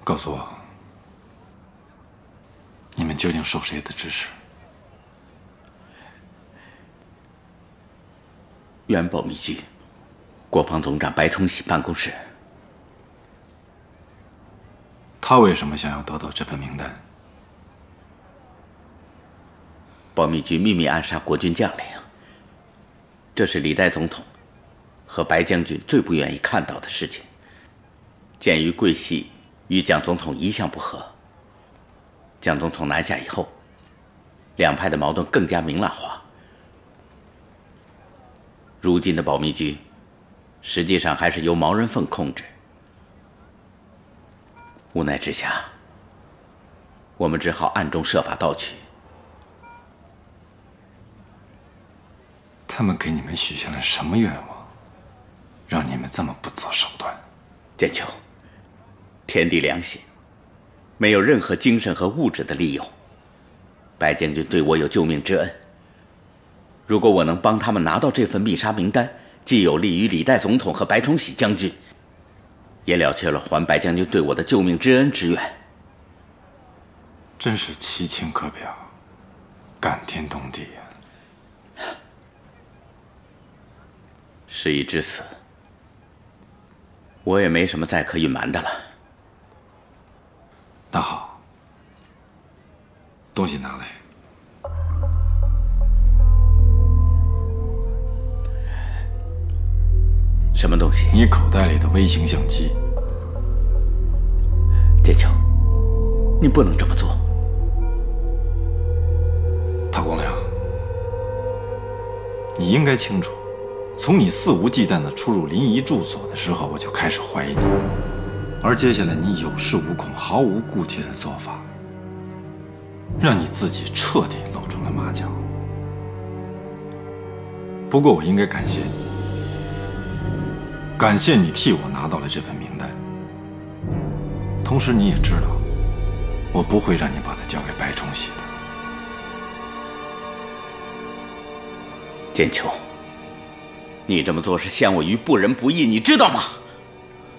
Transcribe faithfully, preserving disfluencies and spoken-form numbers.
告诉我，你们究竟受谁的指使？ 原保密局国防总长白崇禧办公室。 他为什么想要得到这份名单？ 保密局秘密暗杀国军将领，这是李代总统和白将军最不愿意看到的事情。鉴于桂系与蒋总统一向不和，蒋总统南下以后，两派的矛盾更加明朗化。如今的保密局，实际上还是由毛人凤控制。无奈之下，我们只好暗中设法盗取。 他们给你们许下了什么愿望，让你们这么不择手段？ 剑秋，天地良心，没有任何精神和物质的利诱。白将军对我有救命之恩，如果我能帮他们拿到这份密杀名单，既有利于李代总统和白崇禧将军，也了却了还白将军对我的救命之恩之愿。 真是其情可表，感天动地呀！ 事已至此，我也没什么再可隐瞒的了。 那好，东西拿来。 什么东西？ 你口袋里的微型相机。 剑秋，你不能这么做。 陶公良，你应该清楚，从你肆无忌惮地出入临沂住所的时候，我就开始怀疑你，而接下来你有恃无恐、毫无顾忌的做法，让你自己彻底露出了马脚。不过我应该感谢你。感谢你替我拿到了这份名单，同时你也知道，我不会让你把它交给白崇禧的。 剑秋，你这么做是陷我于不仁不义，你知道吗？